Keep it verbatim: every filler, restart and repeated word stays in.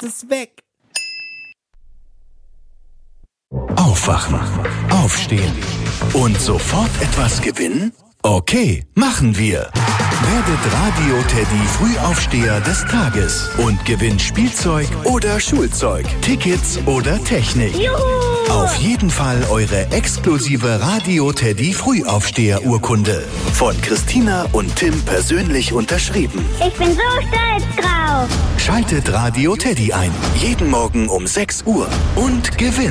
ist es weg. Aufwachen, aufstehen und sofort etwas gewinnen? Okay, machen wir. Werdet Radio-Teddy Frühaufsteher des Tages und gewinnt Spielzeug oder Schulzeug, Tickets oder Technik. Juhu! Auf jeden Fall eure exklusive Radio-Teddy Frühaufsteher-Urkunde. Von Christina und Tim persönlich unterschrieben. Ich bin so stolz drauf. Schaltet Radio-Teddy ein. Jeden Morgen um sechs Uhr und gewinnt.